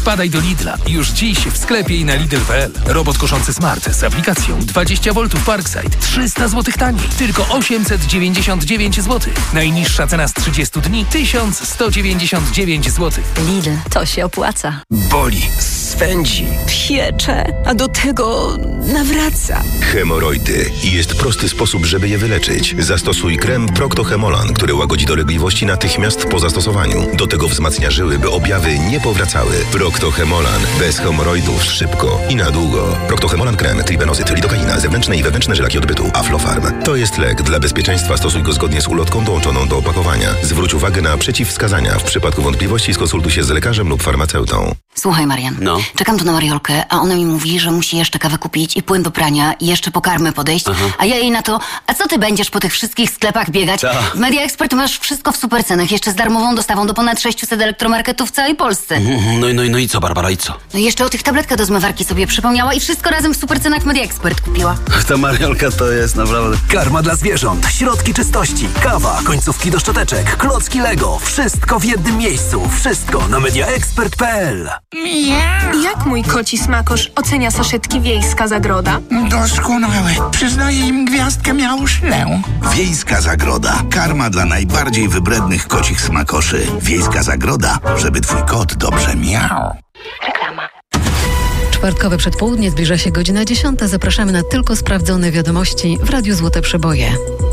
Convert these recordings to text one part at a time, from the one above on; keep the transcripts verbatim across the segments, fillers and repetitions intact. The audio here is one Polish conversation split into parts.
Wpadaj do Lidla. Już dziś w sklepie i na lidl kropka p l. Robot koszący Smart z aplikacją dwadzieścia woltów Parkside. trzysta złotych taniej. Tylko osiemset dziewięćdziesiąt dziewięć złotych. Najniższa cena z trzydziestu dni tysiąc sto dziewięćdziesiąt dziewięć złotych. Lidl, to się opłaca. Boli, swędzi, piecze, a do tego nawraca. Hemoroidy. Jest prosty sposób, żeby je wyleczyć. Zastosuj krem Procto-Hemolan, który łagodzi dolegliwości natychmiast po zastosowaniu. Do tego wzmacnia żyły, by objawy nie powracały. Procto-Hemolan. Bez hemoroidów szybko i na długo. Procto-Hemolan krem, tribenozyt, lidokaina, zewnętrzne i wewnętrzne żylaki odbytu, Aflofarm. To jest lek. Dla bezpieczeństwa stosuj go zgodnie z ulotką dołączoną do opakowania. Zwróć uwagę na przeciwwskazania. W przypadku wątpliwości skonsultuj się z lekarzem lub farmaceutą. Słuchaj, Marian. No. Czekam tu na Mariolkę, a ona mi mówi, że musi jeszcze kawę kupić i płyn do prania i jeszcze po karmę podejść. Aha. A ja jej na to, a co ty będziesz po tych wszystkich sklepach biegać? Ta. W Media Expert masz wszystko w super cenach, jeszcze z darmową dostawą do ponad sześciuset elektromarketów w całej Polsce. No i no, no i co, Barbara, i co? No i jeszcze o tych tabletkach do zmywarki sobie przypomniała i wszystko razem w super cenach Media Expert kupiła. Ta Mariolka to jest naprawdę... Karma dla zwierząt, środki czystości, kawa, końcówki do szczoteczek, klocki Lego. Wszystko w jednym miejscu. Wszystko na media expert kropka p l. Jak mój koci smakosz ocenia saszetki Wiejska Zagroda? Doskonałe. Przyznaję im gwiazdkę miałszlę. Wiejska Zagroda. Karma dla najbardziej wybrednych kocich smakoszy. Wiejska Zagroda, żeby twój kot dobrze miał. Reklama. Czwartkowe przedpołudnie, zbliża się godzina dziesiąta. Zapraszamy na tylko sprawdzone wiadomości w Radiu Złote Przeboje.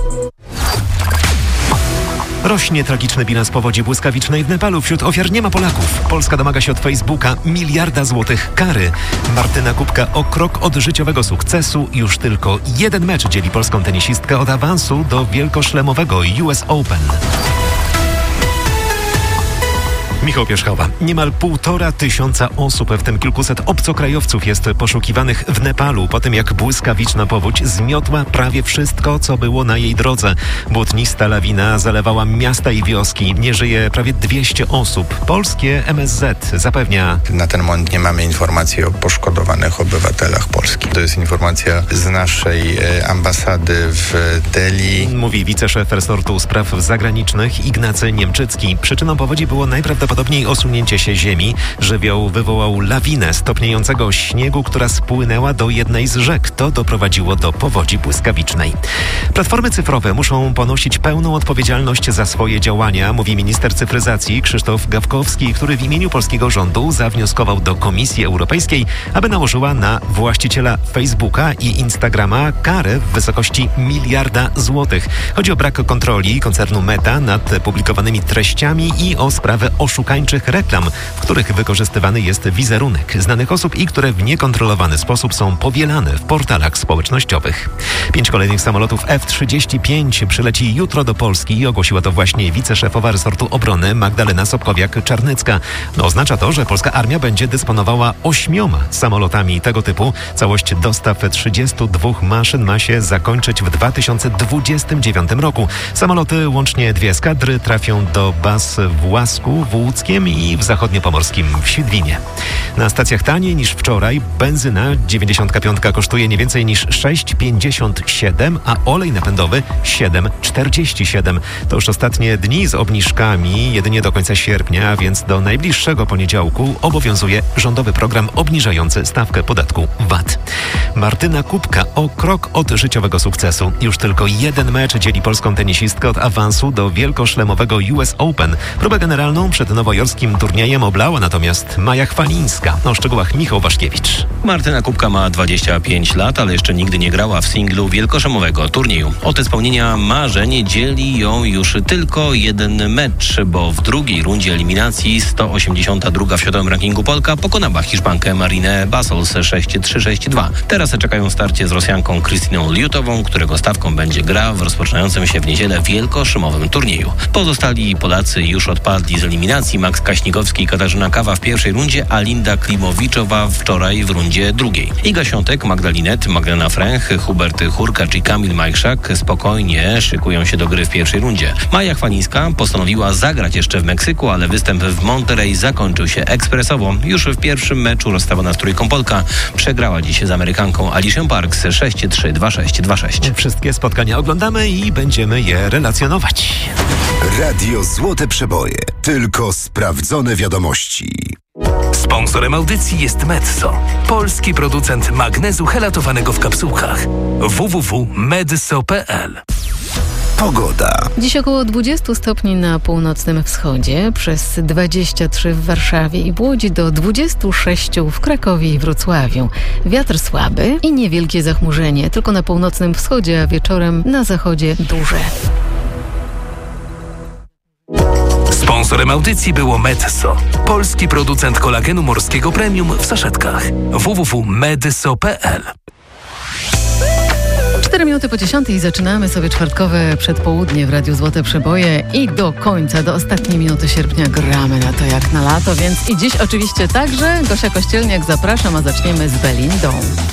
Rośnie tragiczny bilans powodzi błyskawicznej w Nepalu. Wśród ofiar nie ma Polaków. Polska domaga się od Facebooka miliarda złotych kary. Martyna Kubka o krok od życiowego sukcesu. Już tylko jeden mecz dzieli polską tenisistkę od awansu do wielkoszlemowego U S Open. Michał Pierzchowa. Niemal półtora tysiąca osób, w tym kilkuset obcokrajowców, jest poszukiwanych w Nepalu po tym, jak błyskawiczna powódź zmiotła prawie wszystko, co było na jej drodze. Błotnista lawina zalewała miasta i wioski. Nie żyje prawie dwieście osób. Polskie M S Z zapewnia: na ten moment nie mamy informacji o poszkodowanych obywatelach Polski. To jest informacja z naszej ambasady w Delhi. Mówi wiceszef resortu spraw zagranicznych Ignacy Niemczycki. Przyczyną powodzi było najprawdopodobniej osunięcie się ziemi. Żywioł wywołał lawinę stopniejącego śniegu, która spłynęła do jednej z rzek. To doprowadziło do powodzi błyskawicznej. Platformy cyfrowe muszą ponosić pełną odpowiedzialność za swoje działania, mówi minister cyfryzacji Krzysztof Gawkowski, który w imieniu polskiego rządu zawnioskował do Komisji Europejskiej, aby nałożyła na właściciela Facebooka i Instagrama karę w wysokości miliarda złotych. Chodzi o brak kontroli koncernu Meta nad publikowanymi treściami i o sprawę oszukańczych reklam, w których wykorzystywany jest wizerunek znanych osób i które w niekontrolowany sposób są powielane w portalach społecznościowych. Pięć kolejnych samolotów F trzydzieści pięć przyleci jutro do Polski i ogłosiła to właśnie wiceszefowa resortu obrony Magdalena Sobkowiak-Czarnycka. No, oznacza to, że polska armia będzie dysponowała ośmioma samolotami tego typu. Całość dostaw trzydziestu dwóch maszyn ma się zakończyć w dwa tysiące dwudziestym dziewiątym roku. Samoloty, łącznie dwie eskadry, trafią do baz w Łasku, w Łódzkiem i w zachodniopomorskim w Świdwinie. Na stacjach taniej niż wczoraj benzyna dziewięćdziesiątka piątka kosztuje nie więcej niż sześć pięćdziesiąt siedem, a olej napędowy siedem czterdzieści siedem. To już ostatnie dni z obniżkami, jedynie do końca sierpnia, a więc do najbliższego poniedziałku obowiązuje rządowy program obniżający stawkę podatku V A T. Martyna Kubka o krok od życiowego sukcesu. Już tylko jeden mecz dzieli polską tenisistkę od awansu do wielkoszlemowego U S Open. Próbę generalną przed nowojorskim turniejem oblała natomiast Maja Chwalińska. O szczegółach Michał Waszkiewicz. Martyna Kubka ma dwadzieścia pięć lat, ale jeszcze nigdy nie grała w singlu wielkoszlemowego turnieju. Od spełnienia marzeń dzieli ją już tylko jeden mecz, bo w drugiej rundzie eliminacji sto osiemdziesiąta druga w światowym rankingu Polka pokonała Hiszpankę Marinę Bassols sześć trzy sześć dwa. Teraz czekają starcie z Rosjanką Krystyną Liutową, którego stawką będzie gra w rozpoczynającym się w niedzielę wielkoszlemowym turnieju. Pozostali Polacy już odpadli z eliminacji. Max Kaśnikowski i Katarzyna Kawa w pierwszej rundzie, a Linda Klimowiczowa wczoraj w rundzie drugiej. Iga Świątek, Magdalinet, Magdalena Fręch, Hubert Hurkacz i Kamil Majchrzak spokojnie szykują się do gry w pierwszej rundzie. Maja Chwalińska postanowiła zagrać jeszcze w Meksyku, ale występ w Monterey zakończył się ekspresowo. Już w pierwszym meczu rozstawiona z trójką Polka przegrała dziś z Amerykanką Alicią Parks sześć trzy dwa sześć dwa sześć. Wszystkie spotkania oglądamy i będziemy je relacjonować. Radio Złote Przeboje. Tylko sprawdzone wiadomości. Sponsorem audycji jest Medzo, polski producent magnezu helatowanego w kapsułkach. w w w kropka medso kropka p l. Pogoda. Dziś około dwadzieścia stopni na północnym wschodzie, przez dwadzieścia trzy w Warszawie i w Łodzi, do dwudziestu sześciu w Krakowie i Wrocławiu. Wiatr słaby i niewielkie zachmurzenie, tylko na północnym wschodzie, a wieczorem na zachodzie duże. Sponsorem audycji było Medzo, polski producent kolagenu morskiego premium w saszetkach. w w w kropka medso kropka p l. Cztery minuty po dziesiątej zaczynamy sobie czwartkowe przedpołudnie w Radiu Złote Przeboje i do końca, do ostatniej minuty sierpnia gramy na to jak na lato, więc i dziś oczywiście także. Gosia Kościelniak, zapraszam, a zaczniemy z Belindą.